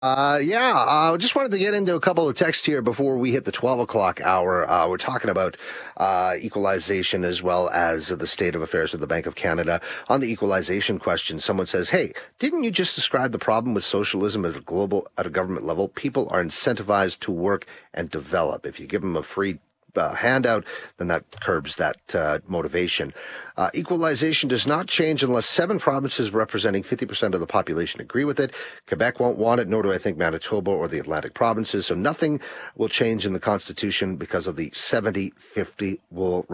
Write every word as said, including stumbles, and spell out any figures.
Uh, yeah, I uh, just wanted to get into a couple of texts here before we hit the twelve o'clock hour. Uh, we're talking about uh, equalization as well as the state of affairs with the Bank of Canada. On the equalization question, someone says, hey, didn't you just describe the problem with socialism at a global, at a government level? People are incentivized to work and develop. If you give them a free Uh, handout, then that curbs that uh, motivation. Uh, equalization does not change unless seven provinces representing fifty percent of the population agree with it. Quebec won't want it, nor do I think Manitoba or the Atlantic provinces. So nothing will change in the Constitution because of the seventy fifty rule.